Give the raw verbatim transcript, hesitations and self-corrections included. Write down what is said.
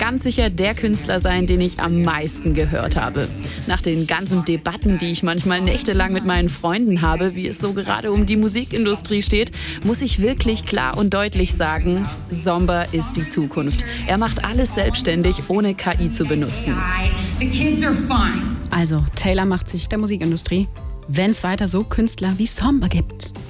ganz sicher der Künstler sein, den ich am meisten gehört habe. Nach den ganzen Debatten, die ich manchmal nächtelang mit meinen Freunden habe, wie es so gerade um die Musikindustrie steht, muss ich wirklich klar und deutlich sagen, Zomba ist die Zukunft. Er macht alles selbstständig, ohne K I zu benutzen. Also, Taylor macht sich der Musikindustrie, wenn es weiter so Künstler wie Zomba gibt.